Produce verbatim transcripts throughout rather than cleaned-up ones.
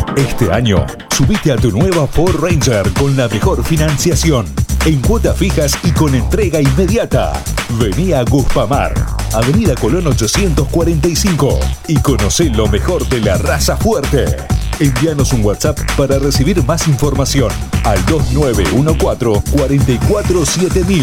Este año, subite a tu nueva Ford Ranger con la mejor financiación, en cuotas fijas y con entrega inmediata. Vení a Guspamar, Avenida Colón ochocientos cuarenta y cinco, y conocé lo mejor de la raza fuerte. Envíanos un WhatsApp para recibir más información al dos nueve uno cuatro, cuatro cuatro siete mil.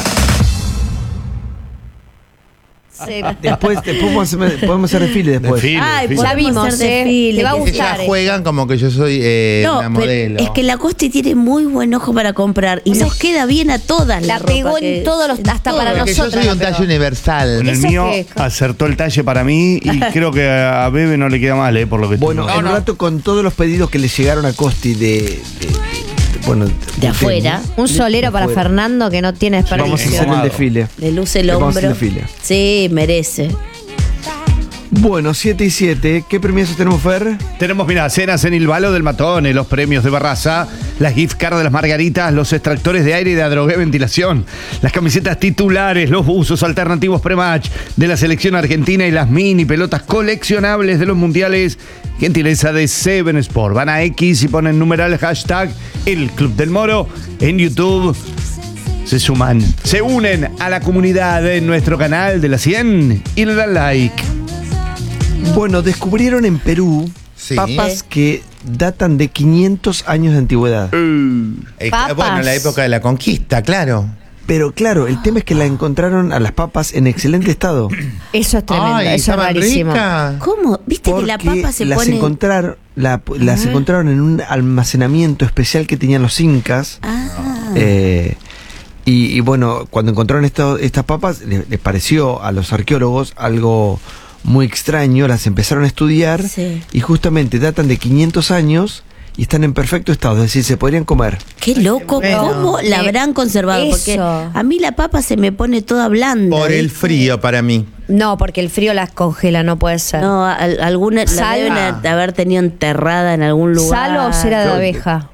Después, después podemos, hacer, podemos hacer desfile después. Desfile, Ay, desfile. ya vimos, eh. Te va a gustar. Ellas juegan como que yo soy eh, No, una pero modelo. es que la Costi tiene muy buen ojo para comprar y O sea, nos queda bien a todas la la ropa pegó que- en todos los, hasta todo. para Porque nosotros. yo soy un la talle pegó. universal. En el Eso mío que- acertó el talle para mí y creo que a Bebe no le queda mal, eh, por lo que Bueno, estoy en viendo. un rato con todos los pedidos que le llegaron a Costi de, de, de- de- bueno, De afuera. Un solero para afuera. Fernando que no tiene Vamos a desperdicio. hacer el desfile. Le luce el Le vamos a hacer hombro. el desfile. Sí, merece. Bueno, siete y siete. ¿Qué premios tenemos, Fer? Tenemos, mira, cenas en Ilvalo del Matone, los premios de Barraza, las gift cards de las Margaritas, los extractores de aire y de Adrogué Ventilación, las camisetas titulares, los buzos alternativos pre-match de la selección argentina y las mini pelotas coleccionables de los mundiales. Gentileza de Seven Sport. Van a X y ponen numeral hashtag El Club del Moro en YouTube. Se suman, se unen a la comunidad en nuestro canal de la cien y le dan like. Bueno, descubrieron en Perú Sí. papas que datan de quinientos años de antigüedad. Eh, Papas. Bueno, en la época de la conquista, claro. Pero claro, el tema es que la encontraron a las papas en excelente estado. Eso es tremendo, Ay, eso es estaban rarísimo. ricas. ¿Cómo? ¿Viste que la Porque papa se las pone...? encontraron, la- las encontraron en un almacenamiento especial que tenían los incas. Ah, Eh, y, y bueno, cuando encontraron esto- estas papas, le- les pareció a los arqueólogos algo muy extraño, las empezaron a estudiar Sí. y justamente datan de quinientos años y están en perfecto estado, es decir, se podrían comer. qué loco. bueno. ¿Cómo la Eh, habrán conservado? Porque eso. a mí la papa se me pone toda blanda. Por el ¿viste? frío para mí. No, porque el frío las congela, no puede ser. No, al- alguna la Sal. deben a- haber tenido enterrada en algún lugar. ¿Sal o cera de Claro. abeja?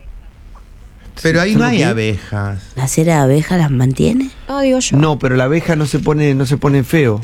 Pero ahí no hay ¿qué? abejas. ¿La cera de abeja las mantiene? No, digo yo. No, pero la abeja no se pone, no se pone feo.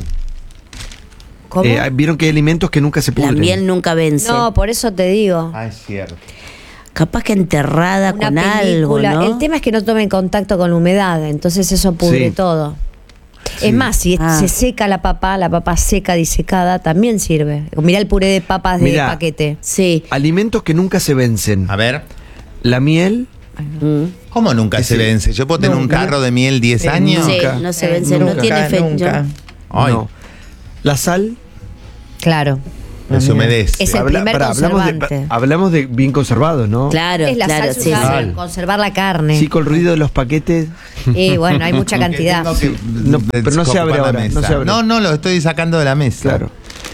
¿Cómo? Eh, Vieron que hay alimentos que nunca se La pudren. miel nunca vence. No, por eso te digo. Ah, es cierto. Capaz que enterrada Una con algo, película. ¿no? El tema es que no tome contacto con la humedad, entonces eso pudre Sí. todo. Sí. Es más, si Ah. se seca la papa, la papa seca, disecada, también sirve. Mirá el puré de papas de Mirá. paquete. Sí. Alimentos que nunca se vencen. A ver. La miel, Mm. ¿Cómo nunca Ese- se vence? ¿Yo puedo tener un Nunca. carro de miel diez Eh, años? Sí, Nunca. no se Eh, vence, no nunca, tiene fecha. nunca. Ay, no. La sal. Claro. se humedece. Es el Habla- primer pará, hablamos, conservante. de, hablamos de bien conservados, ¿no? Claro, Es la claro, sal sí, usada sí. para conservar la carne. Sí, con el ruido de los paquetes. Y bueno, hay mucha cantidad. Tengo que No, pero no se abre desocupar la ahora, no mesa. se abre. No, no, lo estoy sacando de la mesa. Claro.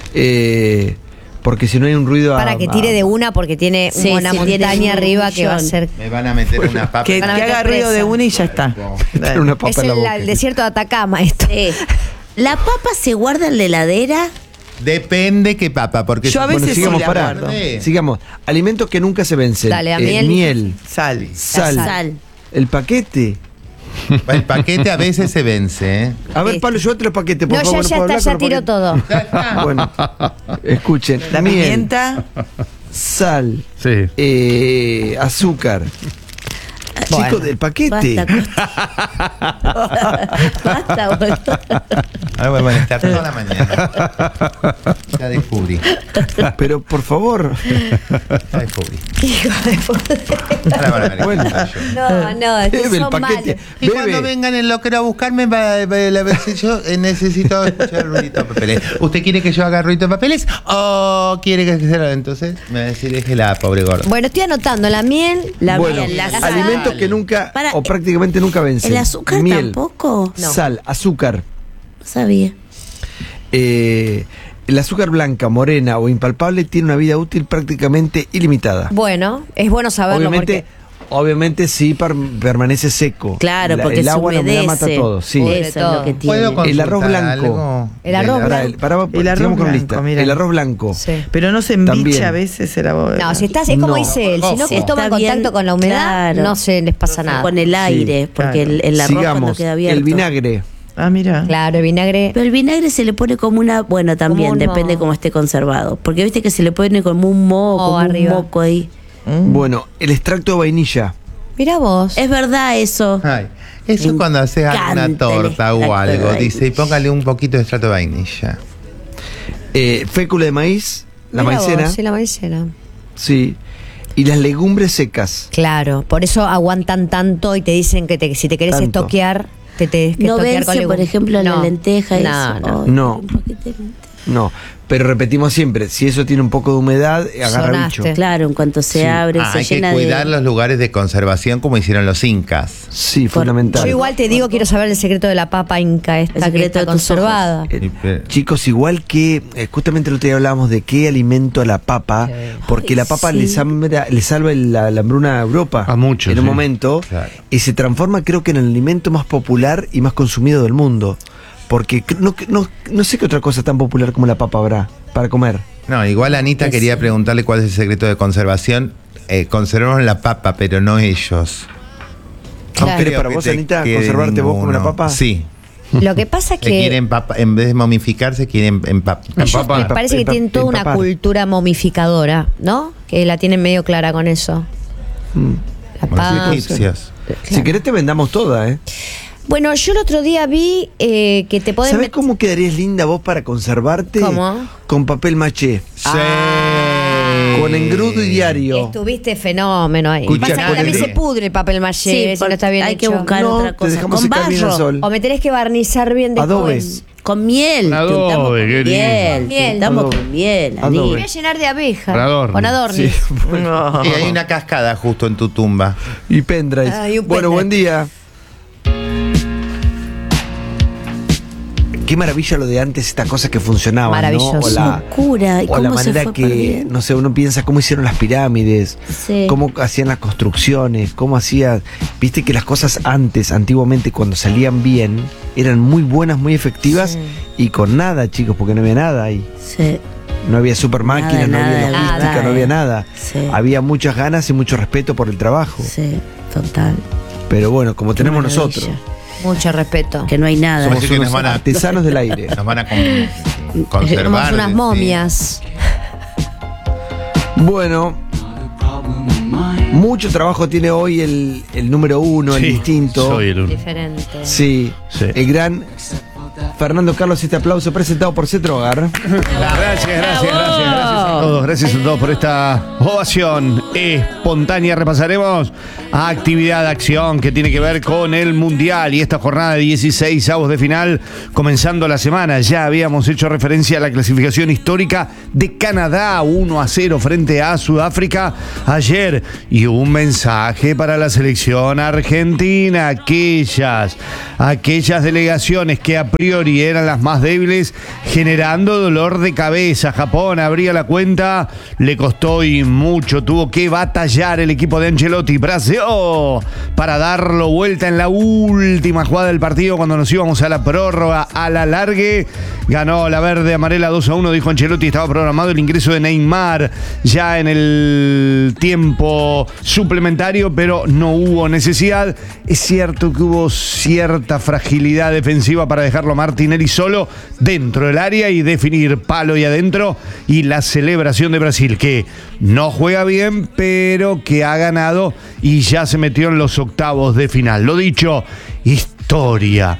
Eh, porque si no hay un ruido a- Para que tire a- de una porque tiene Sí, una sí, tiene montaña un arriba que va a millón. ser. Me van a meter una papa. Que, que Van a meter haga ruido presa. de una y ya está. Tiene una papa Es en la el, boca. el desierto de Atacama esto. Sí. ¿La papa se guarda en la heladera? Depende qué papa, porque Yo a si- veces Bueno, sí sigamos la para. guardo. Sí. Sigamos. Alimentos que nunca se vencen. Dale, a Eh, miel. miel, Sal. sal, Sal. el paquete. el paquete a veces se vence, ¿eh? A ver, Sí. Pablo, llévate los paquetes, por No, favor. ya, ya puedo está, hablar ya con tiró los paquetes. todo. Bueno, escuchen. La miel, pimienta. sal, Sí. eh, azúcar. Chicos, del paquete. Basta, Costa. Basta, boludo. Ahora voy a molestar toda la mañana. Ya descubrí. Pero por favor. Ya descubrí. Ahora van a ver. Bueno. No, no, es que Bebe el son paquete. malos. Y cuando Bebe. vengan el loquero a buscarme, va, va, la vez que yo eh, necesito escuchar el ruidito de papeles. ¿Usted quiere que yo haga ruidito de papeles o quiere que se lo? Entonces me va a decir, déjela, pobre gordo. Bueno, estoy anotando la miel. La Bueno, miel, la sal. alimentos que nunca Para, o prácticamente nunca vencen. ¿El azúcar miel, tampoco? No. Sal, azúcar. No sabía. Eh, el azúcar blanca, morena o impalpable tiene una vida útil prácticamente ilimitada. Bueno, es bueno saberlo Obviamente, obviamente sí par- permanece seco. Claro, La- porque el se agua la humedad humedece. mata todo. Sí. Pudre Eso es todo. lo que tiene. ¿Puedo El arroz consultar blanco. algo? El arroz Ahora, blanco. el- para- El sigamos arroz con la blanco, lista. mira. El arroz blanco. Sí. Pero no se embicha También. a veces el agua. No, si estás, es como No. dice él, si no Ojo. se toma Está bien, contacto con la humedad, claro. no se les pasa nada. Con el aire, Sí, porque claro. el, el arroz cuando Sigamos. queda abierto. El vinagre. Ah, mira. Claro, el vinagre. Pero el vinagre se le pone como una... Bueno, también Como un depende moho. cómo esté conservado. Porque viste que se le pone como un moho, Moho como arriba. un moco ahí. Mm. Bueno, el extracto de vainilla. Mirá vos. Es verdad eso. Ay, eso Me cuando haces encanta alguna el torta o extracto de algo, vainilla. dice, y póngale un poquito de extracto de vainilla. Eh, fécula de maíz, la Mirá vos, maicena. Sí, la maicena. Sí. Y las legumbres secas. Claro, por eso aguantan tanto y te dicen que te, si te querés Tanto. estoquear, te tenés que No estoquear con vence, por legumbres. ejemplo, la No. lenteja. No, eso. no. Ay, No. un poquito de lenteja. No. Pero repetimos siempre, si eso tiene un poco de humedad, agarra Sonaste. bicho. Claro, en cuanto se Sí. abre, Ah, se hay que llena cuidar de... los lugares de conservación como hicieron los incas. Sí, Por- fundamental. Yo igual te digo, quiero saber el secreto de la papa inca esta El que secreto está de tus conservada. Eh, Y pe- Chicos, igual que eh, justamente el otro día hablábamos de qué alimento a la papa, porque Ay, la papa sí. le, salva, le salva el- la, la hambruna a Europa A muchos, en un sí. momento, Claro. y se transforma creo que en el alimento más popular y más consumido del mundo, porque cr- no, no, no sé qué otra cosa tan popular como la papa habrá para comer. No, igual Anita Es- quería preguntarle cuál es el secreto de conservación. Eh, conservamos la papa, pero no ellos. Claro. No ¿Querés creo para que vos, te Anita, quede conservarte vos como una ninguno. papa? Sí. Lo que pasa es Se que quieren papa, en vez de momificarse, quieren empap- ellos Empapar. me parece que Empa- tienen toda una empapar. cultura momificadora, ¿no? Que la tienen medio clara con eso. Mm. La Como los papa. egipcios. Si querés te vendamos toda, ¿eh? Bueno, yo el otro día vi eh, que te pueden ¿Sabés met- cómo quedarías linda vos para conservarte? ¿Cómo? Con papel maché. Sí. Con engrudo y diario. Estuviste fenómeno ahí. Escucha, Pasa que con también el- se pudre el papel maché Sí, si no porque está bien hay hecho. que buscar No, otra te cosa. dejamos Con secar bien al barro, sol. O me tenés que barnizar bien después. Adobe. con miel. Con adobe, Te untamos con qué lindo. miel. Miel. Te untamos Adobe. con miel. Adobe. Me Ani. voy a llenar de abejas. Con adorno. Con adornos. Sí, No. Y hay una cascada justo en tu tumba. y pendrive. Ah, y un Bueno, pendrive. buen día. Qué maravilla lo de antes, estas cosas que funcionaban, Maravilloso. ¿no? O la, Locura. ¿Y o la cómo se manera fue que, perdiendo? no sé, uno piensa cómo hicieron las pirámides, Sí. cómo hacían las construcciones, cómo hacían... Viste que las cosas antes, antiguamente, cuando salían bien, eran muy buenas, muy efectivas, Sí. y con nada, chicos, porque no había nada ahí. Sí. No había super máquinas, no Nada, había nada, logística, nada, no había eh. nada. Sí. Había muchas ganas y mucho respeto por el trabajo. Sí, total. Pero bueno, como tenemos maravilla. nosotros, Mucho respeto. Que no hay nada. Somos somos que unos nos van a- artesanos del aire. Nos van a con- conservar. Somos unas sí. momias. Bueno, mucho trabajo tiene hoy el, el número uno, el Sí, distinto. soy el uno. Diferente. Sí, Sí. el gran Fernando Carlos, este aplauso presentado por Cetrogar. Gracias, gracias, gracias, gracias a todos. Gracias a todos por esta ovación espontánea. Repasaremos actividad, acción que tiene que ver con el Mundial y esta jornada de dieciséis avos de final comenzando la semana. Ya habíamos hecho referencia a la clasificación histórica de Canadá, uno a cero frente a Sudáfrica ayer, y un mensaje para la selección argentina, aquellas, aquellas delegaciones que a priori eran las más débiles, generando dolor de cabeza. Japón abría la cuenta, le costó y mucho, tuvo que batallar el equipo de Ancelotti, Brasil, para darlo vuelta en la última jugada del partido cuando nos íbamos a la prórroga, a la largue. Ganó la verde amarela dos a uno, dijo Ancelotti, estaba programado el ingreso de Neymar ya en el tiempo suplementario, pero no hubo necesidad. Es cierto que hubo cierta fragilidad defensiva para dejarlo Martinelli solo dentro del área y definir palo y adentro, y la celebración de Brasil, que no juega bien, pero que ha ganado y ya se metió en los octavos de final. Lo dicho, historia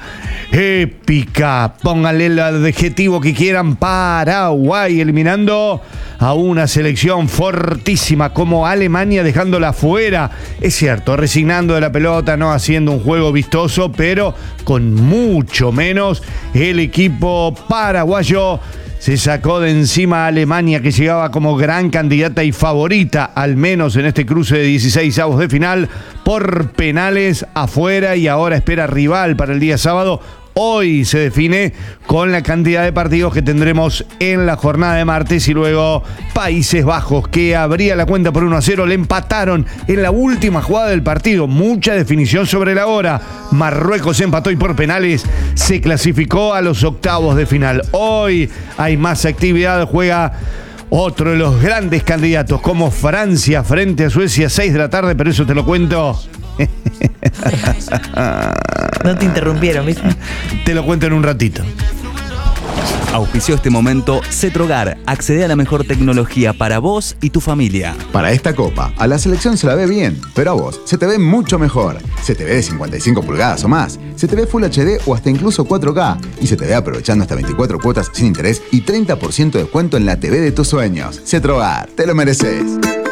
épica, pónganle el adjetivo que quieran. Paraguay eliminando a una selección fortísima como Alemania, dejándola fuera. Es cierto, resignando de la pelota, no haciendo un juego vistoso, pero con mucho menos. El equipo paraguayo se sacó de encima a Alemania, que llegaba como gran candidata y favorita, al menos en este cruce de dieciséis avos de final, por penales afuera, y ahora espera rival para el día sábado. Hoy se define con la cantidad de partidos que tendremos en la jornada de martes, y luego Países Bajos, que abría la cuenta por uno a cero, le empataron en la última jugada del partido. Mucha definición sobre la hora. Marruecos empató y por penales se clasificó a los octavos de final. Hoy hay más actividad, juega otro de los grandes candidatos como Francia frente a Suecia, seis de la tarde, pero eso te lo cuento. No te interrumpieron, ¿viste? Te lo cuento en un ratito. Auspició este momento Cetrogar. Accede a la mejor tecnología para vos y tu familia. Para esta copa, a la selección se la ve bien, pero a vos se te ve mucho mejor. Se te ve de cincuenta y cinco pulgadas o más, se te ve Full H D o hasta incluso cuatro K y se te ve aprovechando hasta veinticuatro cuotas sin interés y treinta por ciento de descuento en la T V de tus sueños. Cetrogar, te lo mereces.